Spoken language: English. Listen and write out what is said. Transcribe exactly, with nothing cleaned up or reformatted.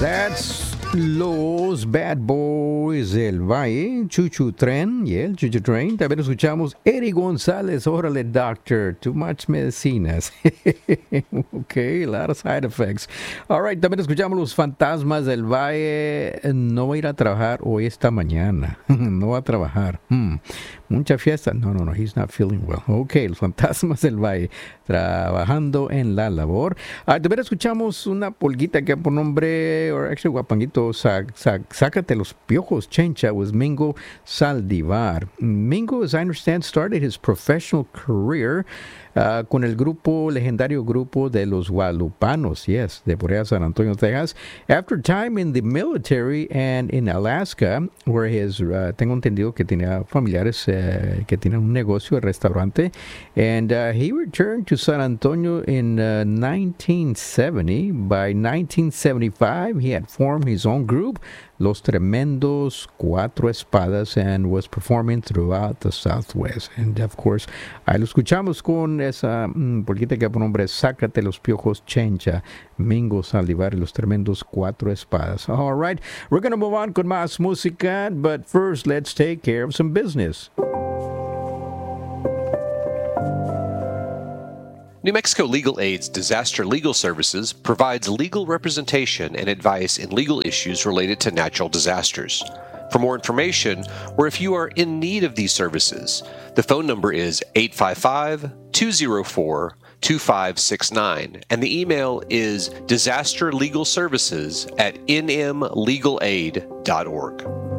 That's Los Bad Boys del Valle, Chuchu Tren, y el Chuchu Train. También escuchamos Eddie González, órale, doctor, too much medicinas. Okay, a lot of side effects. All right, también escuchamos Los Fantasmas del Valle. No va a ir a trabajar hoy esta mañana. No va a trabajar. Hmm. Mucha fiesta. No, no, no, he's not feeling well. Okay, Los Fantasmas del Valle, trabajando en la labor. Ah, también escuchamos una polguita que por nombre, or actually, guapanguito, sac, sac, sácate los piojos, chencha, was Mingo Saldivar. Mingo, as I understand, started his professional career uh, con el grupo, legendario grupo de los Guadalupanos, yes, de por allá San Antonio, Texas. After time in the military and in Alaska, where his, uh, tengo entendido que tenía familiares uh, que tienen un negocio, de restaurante, and uh, he returned to San Antonio in uh, nineteen seventy. By nineteen seventy-five, he had formed his own group, Los Tremendos Cuatro Espadas, and was performing throughout the Southwest. And of course, ahí lo escuchamos con esa mm, polquita que por nombre Sácate los Piojos, Chencha, Mingo Saldivar y Los Tremendos Cuatro Espadas. All right, we're going to move on con más música, but first, let's take care of some business. New Mexico Legal Aid's Disaster Legal Services provides legal representation and advice in legal issues related to natural disasters. For more information, or if you are in need of these services, the phone number is eight five five, two zero four, two five six nine, and the email is disasterlegalservices at n m legal aid dot org.